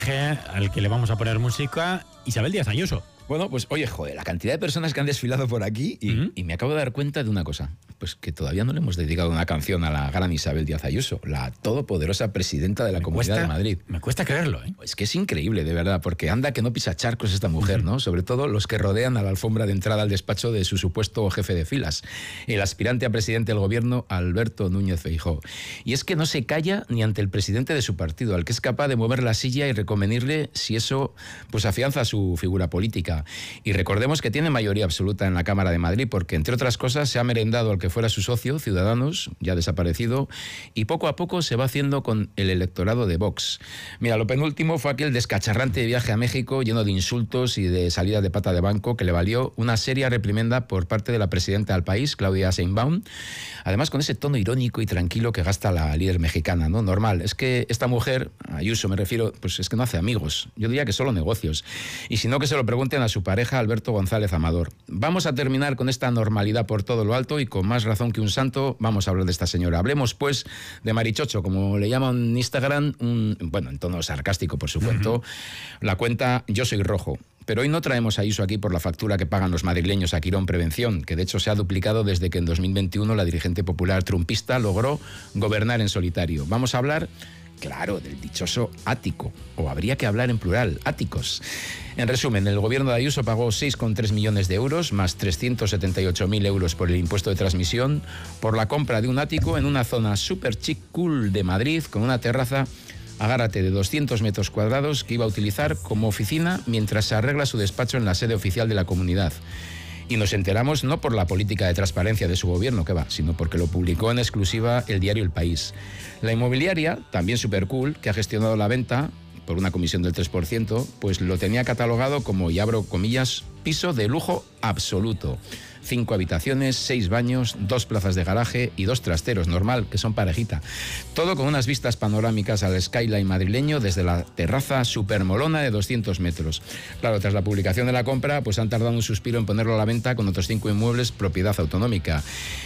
al que le vamos a poner música, Isabel Díaz Ayuso. Bueno, pues oye, joder, la cantidad de personas que han desfilado por aquí y me acabo de dar cuenta de una cosa, pues que todavía no le hemos dedicado una canción a la gran Isabel Díaz Ayuso, la todopoderosa presidenta de la Comunidad de Madrid. Me cuesta creerlo, ¿eh? Es que es increíble, de verdad, porque anda que no pisa charcos esta mujer, ¿no? Sobre todo los que rodean a la alfombra de entrada al despacho de su supuesto jefe de filas, el aspirante a presidente del gobierno, Alberto Núñez Feijóo. Y es que no se calla ni ante el presidente de su partido, al que es capaz de mover la silla y reconvenirle si eso pues afianza su figura política. Y recordemos que tiene mayoría absoluta en la Cámara de Madrid porque, entre otras cosas, se ha merendado al que fuera su socio, Ciudadanos, ya desaparecido, y poco a poco se va haciendo con el electorado de Vox. Mira, lo penúltimo fue aquel descacharrante viaje a México lleno de insultos y de salidas de pata de banco que le valió una seria reprimenda por parte de la presidenta del país, Claudia Sheinbaum, además con ese tono irónico y tranquilo que gasta la líder mexicana, ¿no? Normal, es que esta mujer, Ayuso me refiero, pues es que no hace amigos, yo diría que solo negocios, y si no que se lo pregunten a su pareja Alberto González Amador. Vamos a terminar con esta normalidad por todo lo alto y con más razón que un santo vamos a hablar de esta señora. Hablemos pues de Marichocho, como le llaman en Instagram, bueno, en tono sarcástico por supuesto, la cuenta Yo Soy Rojo. Pero hoy no traemos a Ayuso aquí por la factura que pagan los madrileños a Quirón Prevención, que de hecho se ha duplicado desde que en 2021 la dirigente popular trumpista logró gobernar en solitario. Vamos a hablar, claro, del dichoso ático, o habría que hablar en plural, áticos. En resumen, el gobierno de Ayuso pagó 6,3 millones de euros, más 378.000 euros por el impuesto de transmisión, por la compra de un ático en una zona súper chic cool de Madrid, con una terraza, agárrate, de 200 metros cuadrados, que iba a utilizar como oficina mientras se arregla su despacho en la sede oficial de la comunidad. Y nos enteramos no por la política de transparencia de su gobierno, que va, sino porque lo publicó en exclusiva el diario El País. La inmobiliaria, también super cool, que ha gestionado la venta por una comisión del 3%, pues lo tenía catalogado como, y abro comillas, piso de lujo absoluto. 5 habitaciones, 6 baños, 2 plazas de garaje y 2 trasteros, normal, que son parejita. Todo con unas vistas panorámicas al skyline madrileño desde la terraza supermolona de 200 metros. Claro, tras la publicación de la compra, pues han tardado un suspiro en ponerlo a la venta con otros 5 inmuebles propiedad autonómica.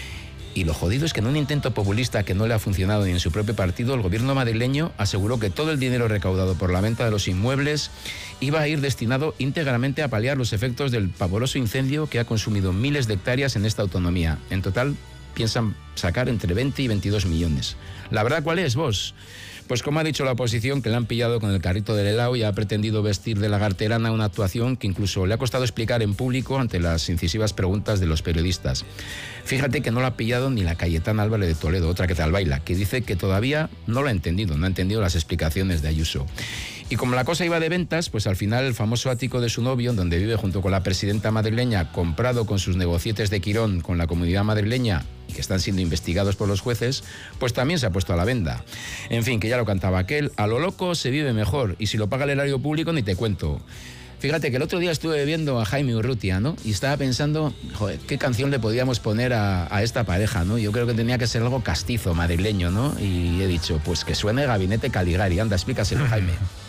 Y lo jodido es que en un intento populista que no le ha funcionado ni en su propio partido, el gobierno madrileño aseguró que todo el dinero recaudado por la venta de los inmuebles iba a ir destinado íntegramente a paliar los efectos del pavoroso incendio que ha consumido miles de hectáreas en esta autonomía. En total, piensan sacar entre 20 y 22 millones. ¿La verdad cuál es, vos? Pues como ha dicho la oposición, que le han pillado con el carrito del helado y ha pretendido vestir de lagarterana una actuación que incluso le ha costado explicar en público ante las incisivas preguntas de los periodistas. Fíjate que no la ha pillado ni la Cayetana Álvarez de Toledo, otra que tal baila, que dice que todavía no lo ha entendido, no ha entendido las explicaciones de Ayuso. Y como la cosa iba de ventas, pues al final el famoso ático de su novio, donde vive junto con la presidenta madrileña, comprado con sus negocietes de Quirón con la comunidad madrileña y que están siendo investigados por los jueces, pues también se ha puesto a la venda. En fin, que ya lo cantaba aquel, a lo loco se vive mejor, y si lo paga el erario público ni te cuento. Fíjate que el otro día estuve viendo a Jaime Urrutia, ¿no? Y estaba pensando, joder, ¿qué canción le podíamos poner a esta pareja, ¿no? Yo creo que tenía que ser algo castizo, madrileño, ¿no? Y he dicho, pues que suene Gabinete Caligari. Anda, explícaselo, Jaime.